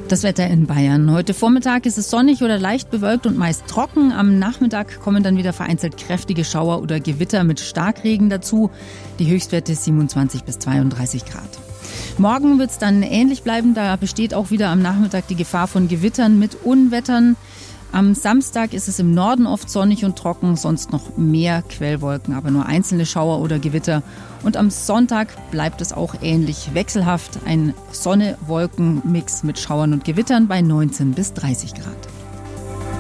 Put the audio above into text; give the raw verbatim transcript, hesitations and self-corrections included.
Das Wetter in Bayern. Heute Vormittag ist es sonnig oder leicht bewölkt und meist trocken. Am Nachmittag kommen dann wieder vereinzelt kräftige Schauer oder Gewitter mit Starkregen dazu. Die Höchstwerte siebenundzwanzig bis zweiunddreißig Grad. Morgen wird es dann ähnlich bleiben. Da besteht auch wieder am Nachmittag die Gefahr von Gewittern mit Unwettern. Am Samstag ist es im Norden oft sonnig und trocken, sonst noch mehr Quellwolken, aber nur einzelne Schauer oder Gewitter. Und am Sonntag bleibt es auch ähnlich wechselhaft. Ein Sonne-Wolken-Mix mit Schauern und Gewittern bei neunzehn bis dreißig Grad.